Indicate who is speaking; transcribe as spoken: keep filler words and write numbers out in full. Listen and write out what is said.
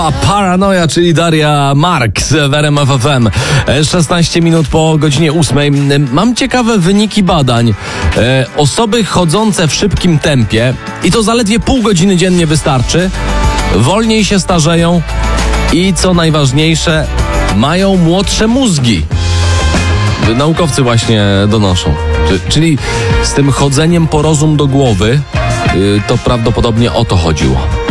Speaker 1: A Paranoja, czyli Daria Marks w R M F F M. szesnaście minut po godzinie ósmej. Mam ciekawe wyniki badań. E, osoby chodzące w szybkim tempie, i to zaledwie pół godziny dziennie wystarczy, wolniej się starzeją i co najważniejsze, mają młodsze mózgi. Naukowcy właśnie donoszą. Czyli z tym chodzeniem po rozum do głowy, y, to prawdopodobnie o to chodziło.